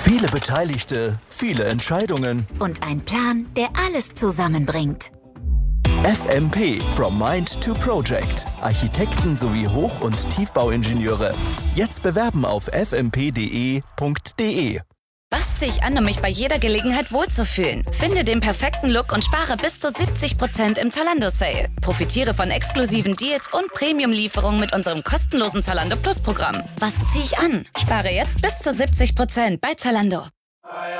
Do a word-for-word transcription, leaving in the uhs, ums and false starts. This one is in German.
Viele Beteiligte, viele Entscheidungen. Und ein Plan, der alles zusammenbringt. F M P – From Mind to Project. Architekten sowie Hoch- und Tiefbauingenieure. Jetzt bewerben auf f m p punkt d e punkt d e. Was ziehe ich an, um mich bei jeder Gelegenheit wohlzufühlen? Finde den perfekten Look und spare bis zu siebzig Prozent im Zalando-Sale. Profitiere von exklusiven Deals und Premium-Lieferungen mit unserem kostenlosen Zalando Plus-Programm. Was ziehe ich an? Spare jetzt bis zu siebzig Prozent bei Zalando.